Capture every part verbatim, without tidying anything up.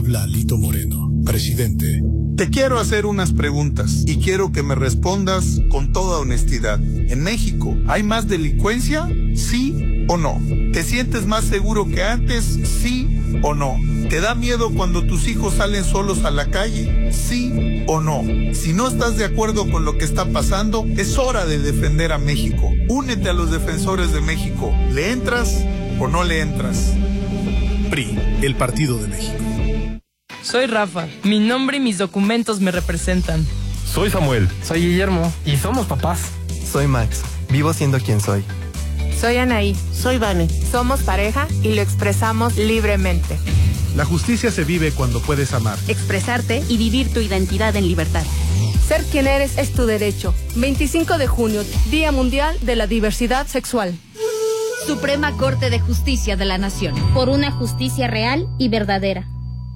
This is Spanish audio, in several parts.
Habla Alito Moreno, presidente. Te quiero hacer unas preguntas y quiero que me respondas con toda honestidad. ¿En México hay más delincuencia? ¿Sí o no? ¿Te sientes más seguro que antes? ¿Sí o no? ¿Te da miedo cuando tus hijos salen solos a la calle? ¿Sí o no? Si no estás de acuerdo con lo que está pasando, es hora de defender a México. Únete a los defensores de México. ¿Le entras o no le entras? P R I, el Partido de México. Soy Rafa. Mi nombre y mis documentos me representan. Soy Samuel. Soy Guillermo. Y somos papás. Soy Max. Vivo siendo quien soy. Soy Anaí. Soy Vane. Somos pareja y lo expresamos libremente. La justicia se vive cuando puedes amar, expresarte y vivir tu identidad en libertad. Ser quien eres es tu derecho. veinticinco de junio, Día Mundial de la Diversidad Sexual. Suprema Corte de Justicia de la Nación. Por una justicia real y verdadera.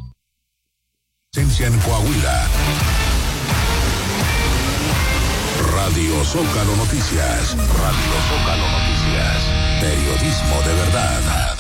En Coahuila. Radio Zócalo Noticias. Radio Zócalo Noticias. Periodismo de verdad.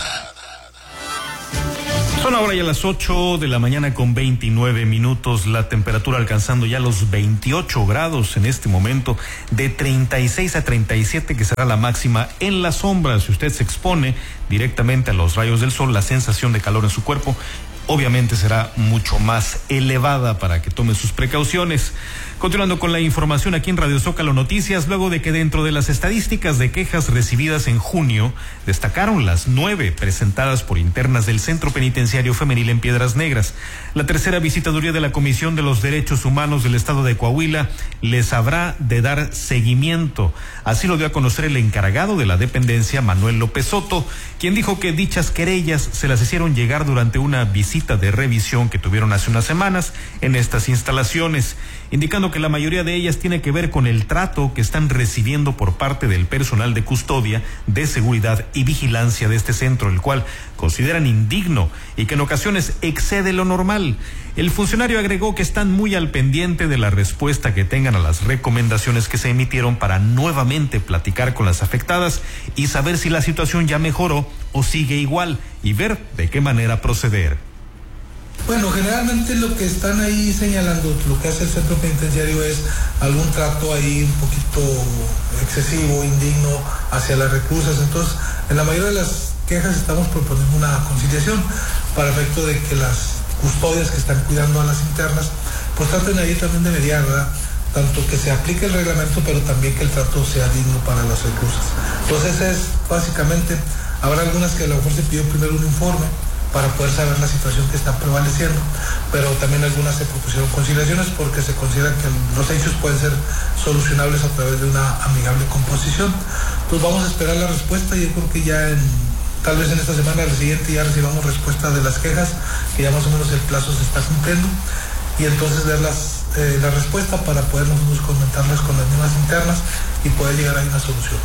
Son ahora ya las ocho de la mañana con veintinueve minutos, la temperatura alcanzando ya los veintiocho grados en este momento, de treinta y seis a treinta y siete que será la máxima en la sombra. Si usted se expone directamente a los rayos del sol, la sensación de calor en su cuerpo obviamente será mucho más elevada, para que tome sus precauciones. Continuando con la información aquí en Radio Zócalo Noticias, luego de que dentro de las estadísticas de quejas recibidas en junio, destacaron las nueve presentadas por internas del Centro Penitenciario Femenil en Piedras Negras. La tercera visitaduría de la Comisión de los Derechos Humanos del Estado de Coahuila les habrá de dar seguimiento. Así lo dio a conocer el encargado de la dependencia, Manuel López Soto, quien dijo que dichas querellas se las hicieron llegar durante una visita de revisión que tuvieron hace unas semanas en estas instalaciones, indicando que la mayoría de ellas tiene que ver con el trato que están recibiendo por parte del personal de custodia, de seguridad y vigilancia de este centro, el cual consideran indigno y que en ocasiones excede lo normal. El funcionario agregó que están muy al pendiente de la respuesta que tengan a las recomendaciones que se emitieron para nuevamente platicar con las afectadas y saber si la situación ya mejoró o sigue igual y ver de qué manera proceder. Bueno, generalmente lo que están ahí señalando, lo que hace el centro penitenciario es algún trato ahí un poquito excesivo, indigno hacia las reclusas. Entonces, en la mayoría de las quejas estamos proponiendo una conciliación para efecto de que las custodias que están cuidando a las internas, pues traten ahí también de mediar, ¿verdad? Tanto que se aplique el reglamento, pero también que el trato sea digno para las reclusas. Entonces es básicamente, habrá algunas que a lo mejor se pidió primero un informe para poder saber la situación que está prevaleciendo, pero también algunas se propusieron conciliaciones porque se considera que los hechos pueden ser solucionables a través de una amigable composición. Entonces vamos a esperar la respuesta y yo creo que ya en, tal vez en esta semana, la siguiente, ya recibamos respuesta de las quejas, que ya más o menos el plazo se está cumpliendo, y entonces ver las, eh, la respuesta para poder nosotros comentarlas con las mismas internas y poder llegar a una solución.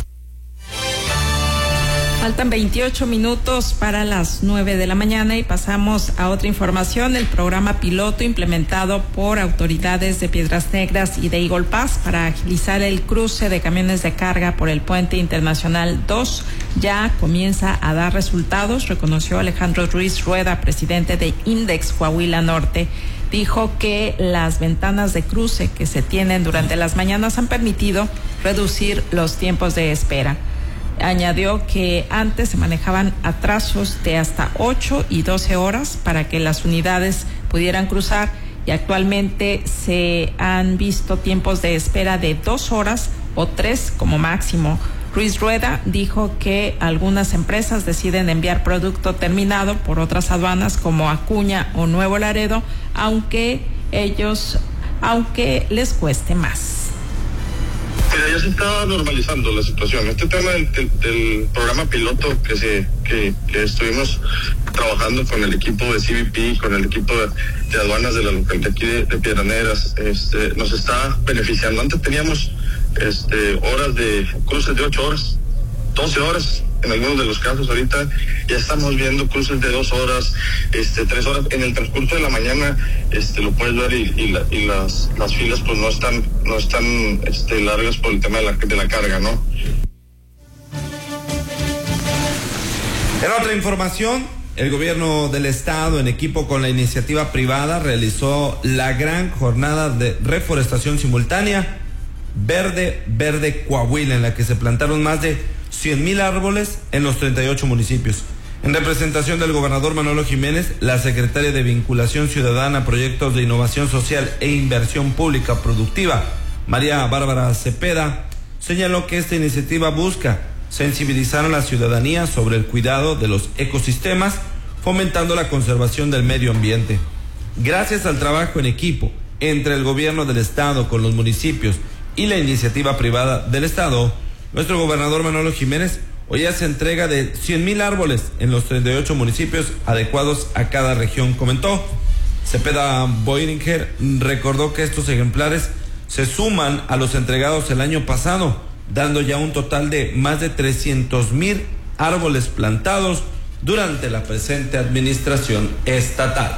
Faltan veintiocho minutos para las nueve de la mañana y pasamos a otra información. El programa piloto implementado por autoridades de Piedras Negras y de Eagle Pass para agilizar el cruce de camiones de carga por el Puente Internacional dos ya comienza a dar resultados, reconoció Alejandro Ruiz Rueda, presidente de Index Coahuila Norte. Dijo que las ventanas de cruce que se tienen durante las mañanas han permitido reducir los tiempos de espera. Añadió que antes se manejaban atrasos de hasta ocho y doce horas para que las unidades pudieran cruzar y actualmente se han visto tiempos de espera de dos horas o tres como máximo. Ruiz Rueda dijo que algunas empresas deciden enviar producto terminado por otras aduanas como Acuña o Nuevo Laredo, aunque ellos, aunque les cueste más. Mira, ya se está normalizando la situación. Este tema del, del, del programa piloto que se que, que estuvimos trabajando con el equipo de C B P, con el equipo de, de aduanas de la localidad aquí de, de Piedras Negras, este, nos está beneficiando. Antes teníamos este, horas de cruces de ocho horas, doce horas. En algunos de los casos ahorita ya estamos viendo cruces de dos horas, este, tres horas. En el transcurso de la mañana, este, lo puedes ver y, y, la, y las, las filas pues no están, no están, este, largas por el tema de la, de la carga, ¿no? En otra información, el gobierno del estado, en equipo con la iniciativa privada, realizó la gran jornada de reforestación simultánea Verde, Verde Coahuila, en la que se plantaron más de cien mil árboles en los treinta y ocho municipios. En representación del gobernador Manolo Jiménez, la secretaria de Vinculación Ciudadana, Proyectos de Innovación Social e Inversión Pública Productiva, María Bárbara Cepeda, señaló que esta iniciativa busca sensibilizar a la ciudadanía sobre el cuidado de los ecosistemas, fomentando la conservación del medio ambiente. Gracias al trabajo en equipo entre el gobierno del estado con los municipios y la iniciativa privada del estado, nuestro gobernador Manolo Jiménez hoy hace entrega de cien mil árboles en los treinta y ocho municipios adecuados a cada región, comentó. Cepeda Boiringer recordó que estos ejemplares se suman a los entregados el año pasado, dando ya un total de más de trescientos mil árboles plantados durante la presente administración estatal.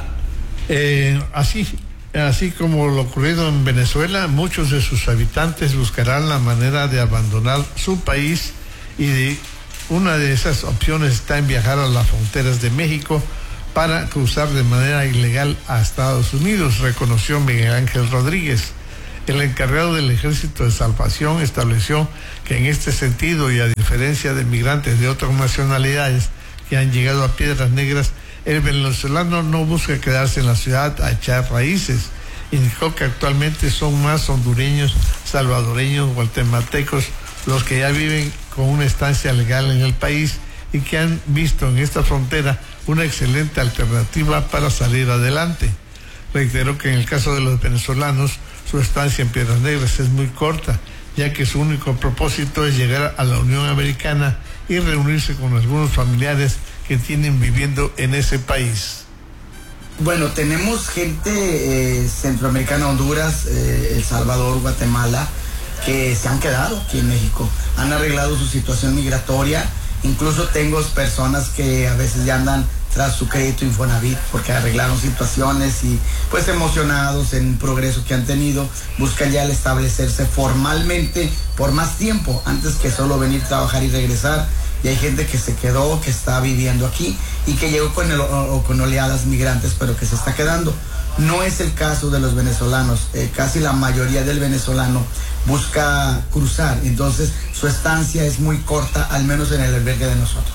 Eh, así, así como lo ocurrido en Venezuela, muchos de sus habitantes buscarán la manera de abandonar su país, y de, una de esas opciones está en viajar a las fronteras de México para cruzar de manera ilegal a Estados Unidos, reconoció Miguel Ángel Rodríguez. El encargado del Ejército de Salvación estableció que en este sentido, y a diferencia de migrantes de otras nacionalidades que han llegado a Piedras Negras, el venezolano no busca quedarse en la ciudad a echar raíces. Indicó que actualmente son más hondureños, salvadoreños, guatemaltecos los que ya viven con una estancia legal en el país y que han visto en esta frontera una excelente alternativa para salir adelante. Reiteró que en el caso de los venezolanos, su estancia en Piedras Negras es muy corta, ya que su único propósito es llegar a la Unión Americana y reunirse con algunos familiares que tienen viviendo en ese país. Bueno, tenemos gente eh, centroamericana, Honduras, eh, El Salvador, Guatemala, que se han quedado aquí en México, han arreglado su situación migratoria. Incluso tengo personas que a veces ya andan tras su crédito Infonavit porque arreglaron situaciones y pues emocionados en el progreso que han tenido, buscan ya el establecerse formalmente por más tiempo antes que solo venir a trabajar y regresar. Y hay gente que se quedó, que está viviendo aquí y que llegó con, el, o, con oleadas migrantes, pero que se está quedando. No es el caso de los venezolanos, eh, casi la mayoría del venezolano busca cruzar, entonces su estancia es muy corta, al menos en el albergue de nosotros.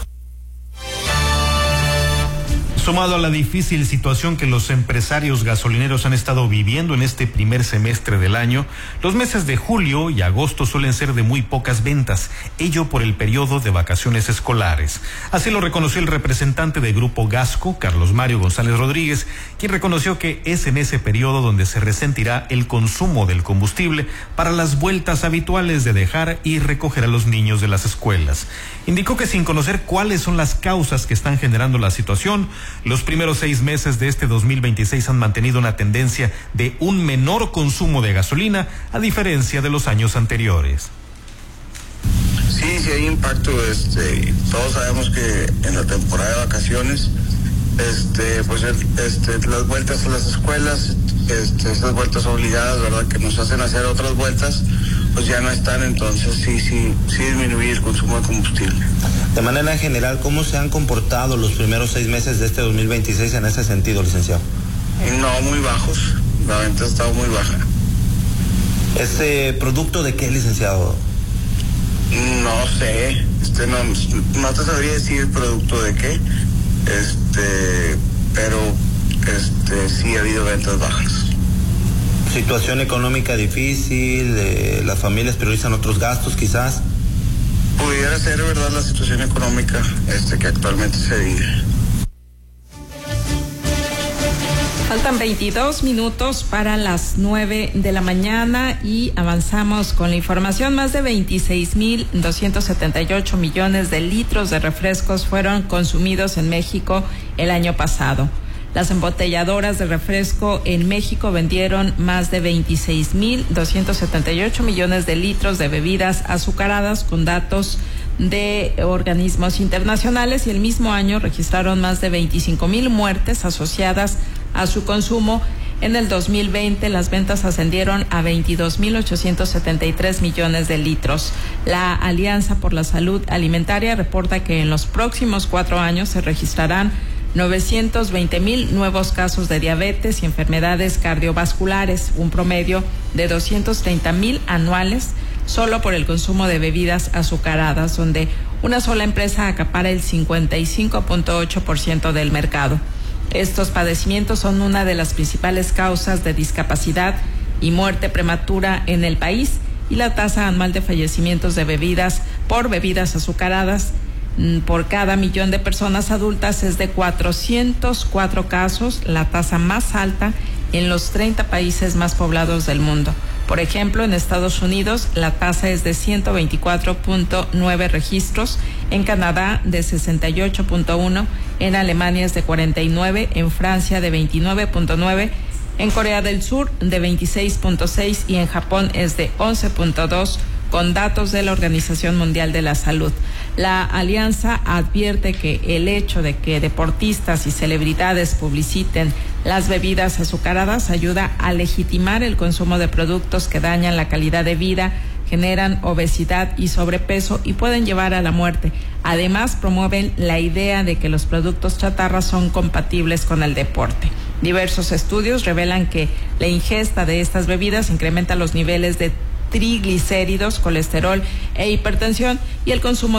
Sumado a la difícil situación que los empresarios gasolineros han estado viviendo en este primer semestre del año, los meses de julio y agosto suelen ser de muy pocas ventas, ello por el periodo de vacaciones escolares. Así lo reconoció el representante de Grupo Gasco, Carlos Mario González Rodríguez, quien reconoció que es en ese periodo donde se resentirá el consumo del combustible para las vueltas habituales de dejar y recoger a los niños de las escuelas. Indicó que sin conocer cuáles son las causas que están generando la situación, los primeros seis meses de este dos mil veintiséis han mantenido una tendencia de un menor consumo de gasolina a diferencia de los años anteriores. Sí, sí hay impacto, este, todos sabemos que en la temporada de vacaciones, este, pues este, las vueltas a las escuelas, este, esas vueltas obligadas, ¿verdad?, que nos hacen hacer otras vueltas, pues ya no están, entonces sí, sí, sí disminuir el consumo de combustible. De manera general, ¿cómo se han comportado los primeros seis meses de este dos mil veintiséis en ese sentido, licenciado? No, muy bajos, la venta ha estado muy baja. ¿Este producto de qué, licenciado? No sé, este no, no te sabría decir el producto de qué, este, pero este sí ha habido ventas bajas. Situación económica difícil, eh, las familias priorizan otros gastos quizás. Pudiera ser, verdad, la situación económica este que actualmente se vive. Faltan veintidós minutos para las nueve de la mañana y avanzamos con la información. Más de veintiséis mil doscientos setenta y ocho millones de litros de refrescos fueron consumidos en México el año pasado. Las embotelladoras de refresco en México vendieron más de veintiséis mil doscientos setenta y ocho millones de litros de bebidas azucaradas, con datos de organismos internacionales, y el mismo año registraron más de veinticinco mil muertes asociadas a su consumo. En el dos mil veinte las ventas ascendieron a veintidós mil ochocientos setenta y tres millones de litros. La Alianza por la Salud Alimentaria reporta que en los próximos cuatro años se registrarán novecientos veinte mil nuevos casos de diabetes y enfermedades cardiovasculares, un promedio de doscientos treinta mil anuales solo por el consumo de bebidas azucaradas, donde una sola empresa acapara el cincuenta y cinco punto ocho por ciento del mercado. Estos padecimientos son una de las principales causas de discapacidad y muerte prematura en el país, y la tasa anual de fallecimientos de bebidas por bebidas azucaradas por cada millón de personas adultas es de cuatrocientos cuatro casos, la tasa más alta en los treinta países más poblados del mundo. Por ejemplo, en Estados Unidos la tasa es de ciento veinticuatro punto nueve registros, en Canadá de sesenta y ocho punto uno, en Alemania es de cuarenta y nueve, en Francia de veintinueve punto nueve, en Corea del Sur de veintiséis punto seis y en Japón es de once punto dos, con datos de la Organización Mundial de la Salud. La alianza advierte que el hecho de que deportistas y celebridades publiciten las bebidas azucaradas ayuda a legitimar el consumo de productos que dañan la calidad de vida, generan obesidad y sobrepeso y pueden llevar a la muerte. Además, promueven la idea de que los productos chatarra son compatibles con el deporte. Diversos estudios revelan que la ingesta de estas bebidas incrementa los niveles de triglicéridos, colesterol e hipertensión, y el consumo